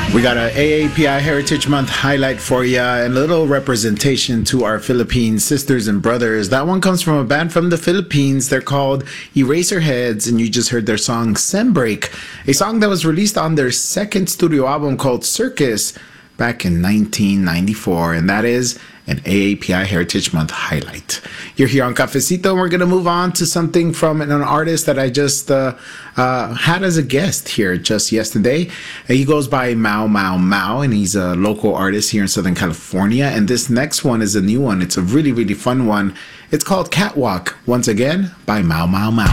We got a AAPI Heritage Month highlight for you and a little representation to our Philippine sisters and brothers. That one comes from a band from the Philippines. They're called Eraserheads, and you just heard their song Sembreak, a song that was released on their second studio album called Circus back in 1994, and that is an AAPI Heritage Month highlight. You're here on Cafecito, and we're going to move on to something from an artist that I just had as a guest here just yesterday. He goes by Mau Mau Mau, and he's a local artist here in Southern California. And this next one is a new one. It's a really, really fun one. It's called Catwalk, once again, by Mau Mau Mau.